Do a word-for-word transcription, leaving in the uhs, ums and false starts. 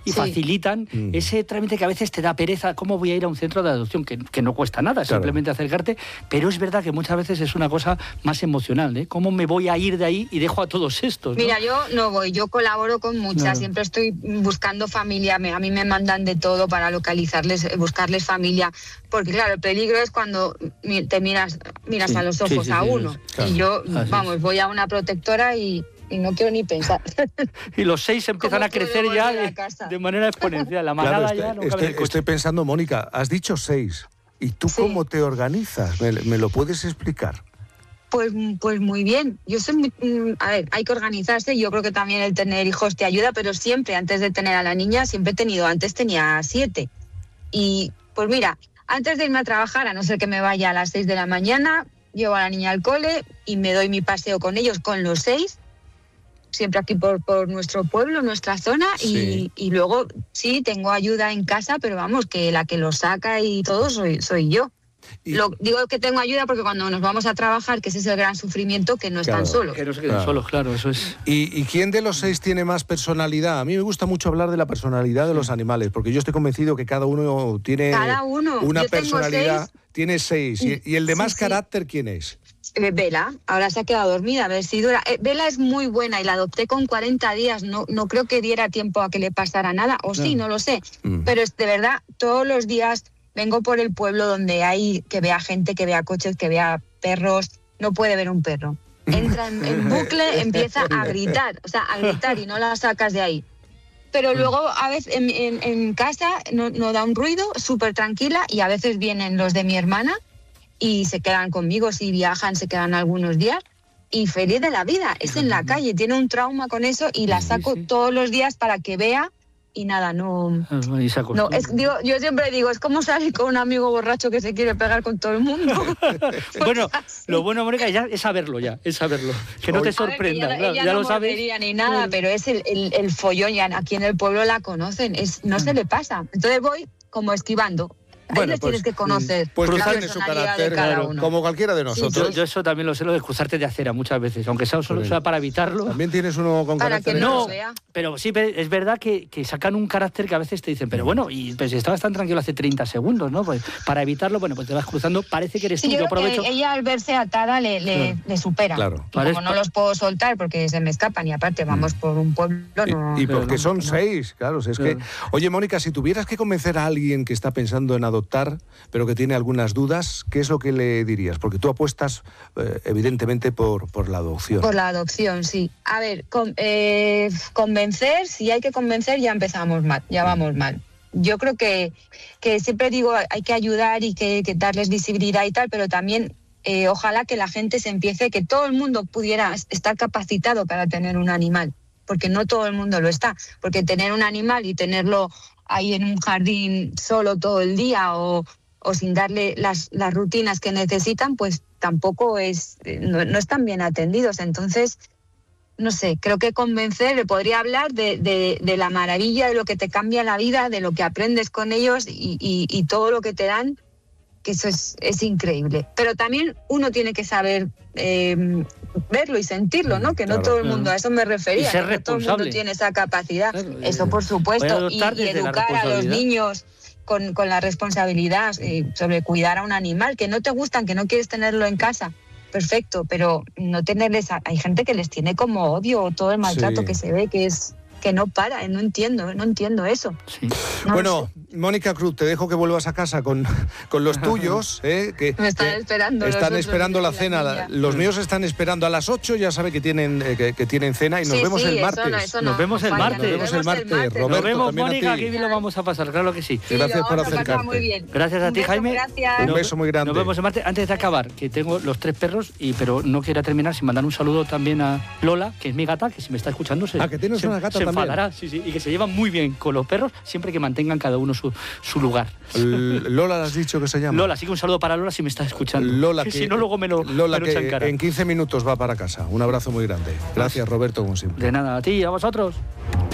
y sí. facilitan mm. ese trámite que a veces te da pereza. ¿Cómo voy a ir a un centro de adopción? Que, que no cuesta nada, claro. simplemente acercarte, pero es verdad que muchas veces es una cosa más emocional, ¿eh? ¿Cómo me voy a ir de ahí y dejo a todos estos? ¿no? Mira, yo no voy, yo colaboro con muchas, no. siempre estoy buscando familia, a mí me mandan de todo para localizarles, buscarles familia, porque claro, el peligro es cuando te miras, miras sí, a los ojos sí, sí, a sí, uno, sí, claro. y yo, Así vamos, es. voy a una protectora y... y no quiero ni pensar. Y los seis empiezan a crecer ya de, de manera exponencial. La manada claro, ya no estoy, cabe en el coche. Estoy pensando, Mónica, has dicho seis. ¿Y tú sí. cómo te organizas? ¿Me, me lo puedes explicar? Pues, pues muy bien. Yo soy muy, a ver, hay que organizarse. Yo creo que también el tener hijos te ayuda, pero siempre, antes de tener a la niña, siempre he tenido, antes tenía siete. Y pues mira, antes de irme a trabajar, a no ser que me vaya a las seis de la mañana, llevo a la niña al cole y me doy mi paseo con ellos, con los seis, siempre aquí por, por nuestro pueblo, nuestra zona, sí. y, y luego sí, tengo ayuda en casa, pero vamos, que la que lo saca y todo soy, soy yo. Y... Lo, digo que tengo ayuda porque cuando nos vamos a trabajar, que ese es el gran sufrimiento, que no claro, están solos. Que no se queden claro. solos, claro, eso es. ¿Y, ¿Y quién de los seis tiene más personalidad? A mí me gusta mucho hablar de la personalidad de los animales, porque yo estoy convencido que cada uno tiene cada uno. una yo personalidad, seis. tiene seis. ¿Y, y el de más sí, carácter quién es? Eh, Vela, ahora se ha quedado dormida, a ver si dura. Eh, Vela es muy buena y la adopté con cuarenta días, no, no creo que diera tiempo a que le pasara nada, o sí, no, no lo sé, mm. pero es de verdad, todos los días vengo por el pueblo donde hay, que vea gente, que vea coches, que vea perros, no puede ver un perro. Entra en, en bucle, empieza a gritar, o sea, a gritar y no la sacas de ahí. Pero luego a veces en, en, en casa no, no da un ruido, súper tranquila, y a veces vienen los de mi hermana y se quedan conmigo, si viajan se quedan algunos días, y feliz de la vida, es en la calle, tiene un trauma con eso y la saco sí, sí. todos los días para que vea. Y nada, no... no es, digo, yo siempre digo, es como salir con un amigo borracho que se quiere pegar con todo el mundo. Bueno, lo bueno, Mónica, ya es saberlo ya, es saberlo. Que no te sorprenda, ver, claro, ella ya no lo sabes. Ni nada, pero es el, el, el follón, ya aquí en el pueblo la conocen, es, no se le pasa. Entonces voy como esquivando. Ahí bueno, les pues, tienes que conocer. Pues tiene su carácter, claro, como cualquiera de nosotros. Sí, yo, yo eso también lo sé, lo de cruzarte de acera muchas veces, aunque sea solo sea para evitarlo. También tienes uno con para carácter. Que no, no vea. Pero sí, es verdad que, que sacan un carácter que a veces te dicen, pero bueno, y pues estabas tan tranquilo hace treinta segundos, ¿no? Pues para evitarlo, bueno, pues te vas cruzando, parece que eres sí, tú, yo, yo aprovecho. Ella al verse atada le, le, claro. le supera. Claro. Y como no los puedo soltar porque se me escapan y aparte vamos por un pueblo, no... Y, y porque no, son no. seis, claro, es claro. que... Oye, Mónica, si tuvieras que convencer a alguien que está pensando en adoptar, pero que tiene algunas dudas, ¿qué es lo que le dirías? Porque tú apuestas, eh, evidentemente, por, por la adopción. Por la adopción, sí. A ver, con, eh, convencer, si hay que convencer, ya empezamos mal, ya vamos mal. Yo creo que, que siempre digo, hay que ayudar y que, que darles visibilidad y tal, pero también eh, ojalá que la gente se empiece, que todo el mundo pudiera estar capacitado para tener un animal, porque no todo el mundo lo está. Porque tener un animal y tenerlo ahí en un jardín solo todo el día o... o sin darle las, las rutinas que necesitan, pues tampoco es, no, no están bien atendidos. Entonces, no sé, creo que convencer, le podría hablar de, de, de la maravilla, de lo que te cambia la vida, de lo que aprendes con ellos y, y, y todo lo que te dan, que eso es, es increíble. Pero también uno tiene que saber eh, verlo y sentirlo, ¿no? Que claro, no todo el mundo, claro. a eso me refería, y ser que no todo el mundo tiene esa capacidad. Claro, eso por supuesto, y, y educar a los niños... Con, con la responsabilidad eh, sobre cuidar a un animal, que no te gustan, que no quieres tenerlo en casa, perfecto, pero no tenerles... A, hay gente que les tiene como odio, todo el maltrato sí. que se ve, que es que no para, no entiendo, no entiendo eso. Sí. No bueno, Mónica Cruz, te dejo que vuelvas a casa con, con los tuyos. ¿eh? Que, Me están que esperando. Están esperando la cena. La los míos están esperando a las ocho, ya sabe que tienen, eh, que, que tienen cena y nos sí, vemos sí, el eso martes. no, eso no, nos vemos el martes. Nos vemos el martes. Roberto, nos vemos, Mónica, que bien lo vamos a pasar, claro que sí. sí gracias por acercarte. acercarte. Bien. Gracias a Un ti, beso, Jaime. Gracias. Un beso muy grande. Nos vemos el martes. Antes de acabar, que tengo los tres perros, y pero no quiero terminar sin mandar un saludo también a Lola, que es mi gata, que si me está escuchando se, ah, que tienes se, una gata se también. enfadará, sí, sí, y que se llevan muy bien con los perros, siempre que mantengan cada uno su, su lugar. Lola, ¿le has dicho que se llama? Lola, así que un saludo para Lola si me está escuchando. Lola, que, que si no luego me lo, Lola me lo que en quince minutos va para casa. Un abrazo muy grande. Gracias, Roberto, como siempre. De nada, a ti y a vosotros.